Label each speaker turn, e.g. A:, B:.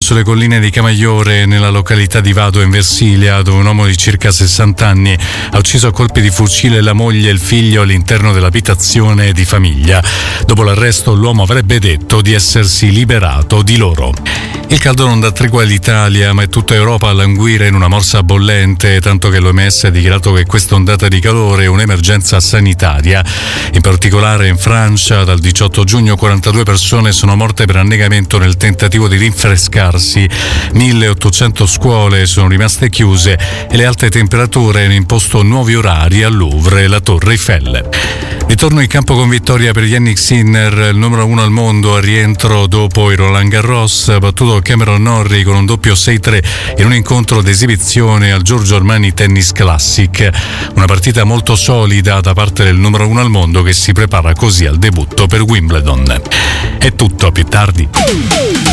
A: sulle colline di Camaiore, nella località di Vado in Versilia, dove un uomo di circa 60 anni ha ucciso a colpi di fucile la moglie e il figlio all'interno dell'abitazione di famiglia. Dopo l'arresto l'uomo avrebbe detto di essersi liberato di loro. Il caldo non dà tregua all'Italia, ma è tutta Europa a languire in una morsa bollente, tanto che l'OMS ha dichiarato che questa ondata di calore è un'emergenza sanitaria. In particolare in Francia, dal 18 giugno 42 persone sono morte per annegamento nel tentativo di rinfrescarsi, 1800 scuole sono rimaste chiuse e le alte temperature hanno imposto nuovi orari al Louvre e la Torre Eiffel. Ritorno in campo con vittoria per Jannik Sinner, il numero 1 al mondo al rientro dopo il Roland Garros, battuto Cameron Norrie con un doppio 6-3 in un incontro d'esibizione al Giorgio Armani Tennis Classic. Una partita molto solida da parte del numero 1 al mondo che si prepara così al debutto per Wimbledon. È tutto, a più tardi.